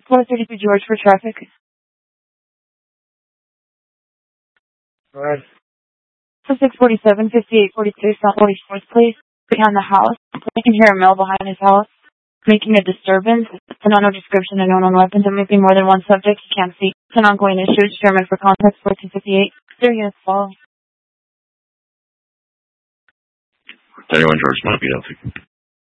432 George for traffic. Alright. So 647, 5842, South 44th, please. Behind the house. You can hear a male behind his house making a disturbance. It's an unknown description and unknown weapons. There may be more than one subject. You can't see. It's an ongoing issue. Determined for contact 1458. 0 units follow. 31 George, not be healthy.